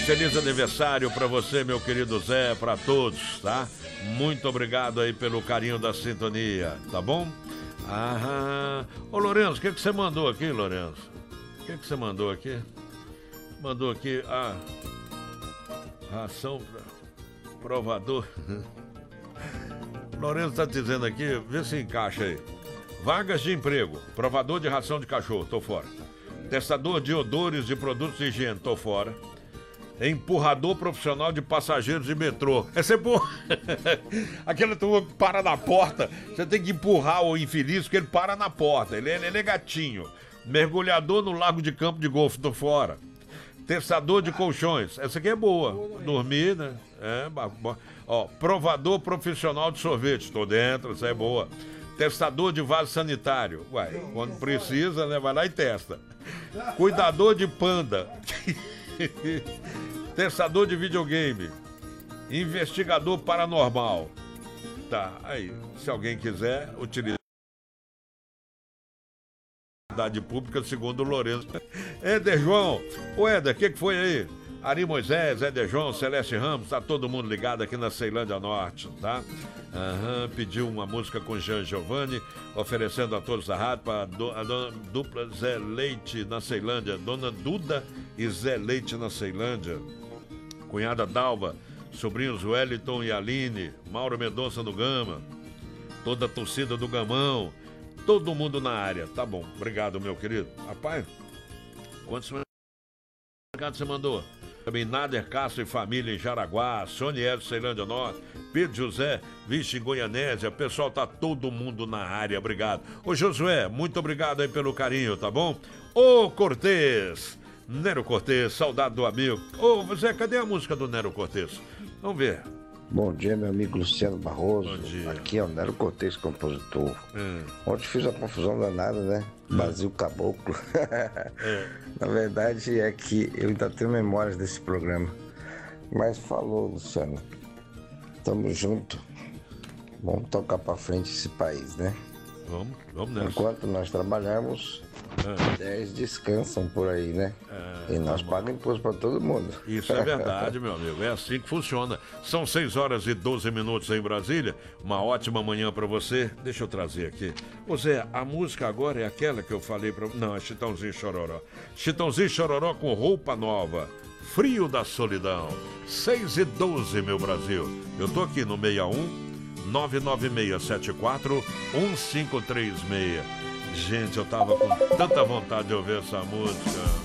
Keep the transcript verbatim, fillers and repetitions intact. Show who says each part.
Speaker 1: feliz aniversário para você, meu querido Zé, para todos, tá? Muito obrigado aí pelo carinho da sintonia, tá bom? Aham. Ô, Lourenço, o que, que você mandou aqui, Lourenço? O que, que você mandou aqui? Mandou aqui a ração provador. Lourenço tá dizendo aqui, vê se encaixa aí. Vagas de emprego, provador de ração de cachorro, tô fora. Testador de odores de produtos de higiene, tô fora. Empurrador profissional de passageiros de metrô. Essa é boa. Aquela turma que para na porta, você tem que empurrar o infeliz porque ele para na porta, ele, ele é gatinho. Mergulhador no lago de campo de golfe, tô fora. Testador de colchões, essa aqui é boa. Dormir, né? É, ó, provador profissional de sorvete, tô dentro, essa é boa. Testador de vaso sanitário. Uai, quando precisa, né? Vai lá e testa. Cuidador de panda. Testador de videogame. Investigador paranormal. Tá, aí. Se alguém quiser, utilizar pública, segundo o Lourenço. Éder João. Ô, Éder, o que, que foi aí? Ari Moisés, Éder João, Celeste Ramos, tá todo mundo ligado aqui na Ceilândia Norte, tá? Aham, pediu uma música com Jean Giovanni, oferecendo a todos a rádio para do, a dona dupla Zé Leite na Ceilândia, Dona Duda e Zé Leite na Ceilândia, cunhada Dalva, sobrinhos Wellington e Aline, Mauro Mendonça do Gama, toda a torcida do Gamão, todo mundo na área, tá bom, obrigado, meu querido. Rapaz, quantos recados você mandou? Também Nader Castro e família em Jaraguá, Soniel, Ceilândia Norte, Pedro José, Vixe em Goianésia, pessoal tá todo mundo na área, obrigado. Ô Josué, muito obrigado aí pelo carinho, tá bom? Ô Cortez, Nero Cortez, saudade do amigo. Ô Zé, cadê a música do Nero Cortez? Vamos ver.
Speaker 2: Bom dia, meu amigo Luciano Barroso.
Speaker 1: Bom dia.
Speaker 2: Aqui é o Nero Cortez, compositor.
Speaker 1: Hum.
Speaker 2: Ontem fiz uma confusão danada, né?
Speaker 1: Hum.
Speaker 2: Brasil Caboclo.
Speaker 1: É.
Speaker 2: Na verdade é que eu ainda tenho memórias desse programa. Mas falou, Luciano. Tamo junto. Vamos tocar pra frente esse país, né?
Speaker 1: Vamos, vamos nessa.
Speaker 2: Enquanto nós trabalhamos,
Speaker 1: É.
Speaker 2: dez descansam por aí, né?
Speaker 1: É,
Speaker 2: e nós
Speaker 1: tá bom.
Speaker 2: pagamos imposto pra todo mundo.
Speaker 1: Isso é verdade, meu amigo. É assim que funciona. São seis horas e doze minutos em Brasília. Uma ótima manhã pra você. Deixa eu trazer aqui. Ô Zé, a música agora é aquela que eu falei pra... Não, é Chitãozinho Chororó. Chitãozinho Chororó com roupa nova. Frio da solidão. seis e doze, meu Brasil. Eu tô aqui no seis um nove nove seis sete quatro um cinco três seis. Gente, eu tava com tanta vontade de ouvir essa música.